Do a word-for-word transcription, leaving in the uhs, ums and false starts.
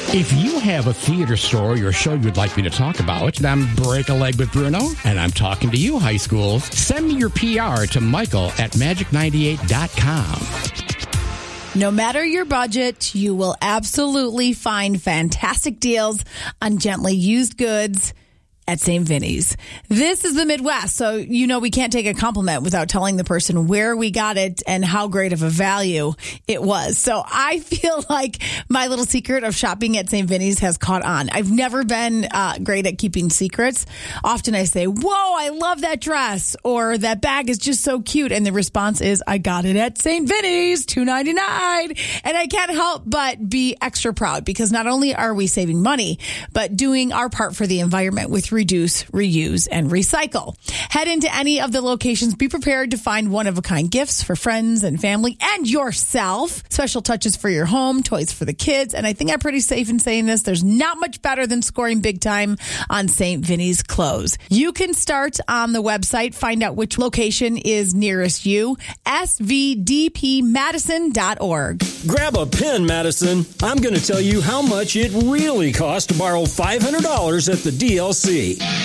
If you have a theater story or show you'd like me to talk about, then Break a Leg with Bruno, and I'm talking to you, high schools. Send me your P R to Michael at magic ninety-eight dot com. No matter your budget, you will absolutely find fantastic deals on gently used goods at Saint Vinny's. This is the Midwest, so you know we can't take a compliment without telling the person where we got it and how great of a value it was. So I feel like my little secret of shopping at Saint Vinny's has caught on. I've never been uh, great at keeping secrets. Often I say, whoa, I love that dress, or that bag is just so cute. And the response is, I got it at Saint Vinny's, two ninety-nine. And I can't help but be extra proud because not only are we saving money, but doing our part for the environment with reduce, reuse, and recycle. Head into any of the locations. Be prepared to find one-of-a-kind gifts for friends and family and yourself. Special touches for your home, toys for the kids. And I think I'm pretty safe in saying this. There's not much better than scoring big time on Saint Vinny's clothes. You can start on the website. Find out which location is nearest you. S V D P Madison dot org. Grab a pen, Madison. I'm going to tell you how much it really costs to borrow five hundred dollars at the D L C.